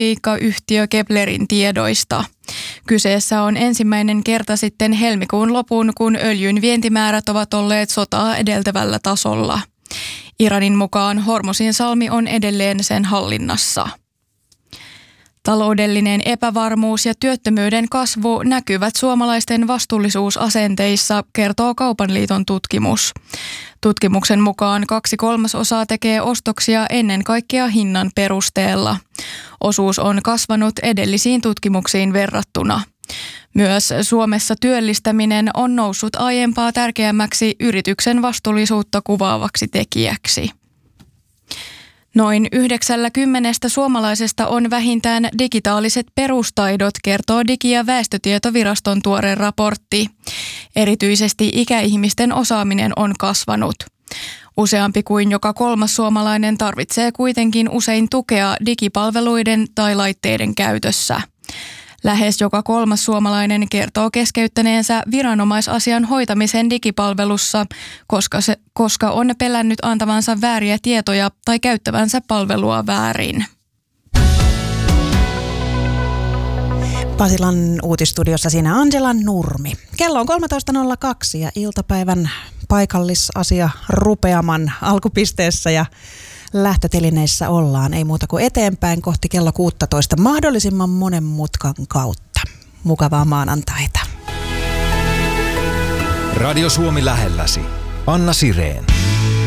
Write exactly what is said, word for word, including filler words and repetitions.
yhtiö Keplerin tiedoista. Kyseessä on ensimmäinen kerta sitten helmikuun lopun, kun öljyn vientimäärät ovat olleet sotaa edeltävällä tasolla. Iranin mukaan Hormuzin salmi on edelleen sen hallinnassa. Taloudellinen epävarmuus ja työttömyyden kasvu näkyvät suomalaisten vastuullisuusasenteissa, kertoo Kaupan liiton tutkimus. Tutkimuksen mukaan kaksi kolmasosaa tekee ostoksia ennen kaikkea hinnan perusteella. Osuus on kasvanut edellisiin tutkimuksiin verrattuna. Myös Suomessa työllistäminen on noussut aiempaa tärkeämmäksi yrityksen vastuullisuutta kuvaavaksi tekijäksi. Noin yhdeksänkymmentä suomalaisesta on vähintään digitaaliset perustaidot, kertoo Digi- ja väestötietoviraston tuore raportti. Erityisesti ikäihmisten osaaminen on kasvanut. Useampi kuin joka kolmas suomalainen tarvitsee kuitenkin usein tukea digipalveluiden tai laitteiden käytössä. Lähes joka kolmas suomalainen kertoo keskeyttäneensä viranomaisasian hoitamisen digipalvelussa, koska, se, koska on pelännyt antavansa vääriä tietoja tai käyttävänsä palvelua väärin. Pasilan uutistudiossa siinä Angela Nurmi. Kello on kolmetoista nolla kaksi ja iltapäivän paikallisasia rupeaman alkupisteessä ja lähtötelineissä ollaan. Ei muuta kuin eteenpäin kohti kello kuusitoista mahdollisimman monen mutkan kautta. Mukavaa maanantaita. Radio Suomi lähelläsi. Anna Sireen.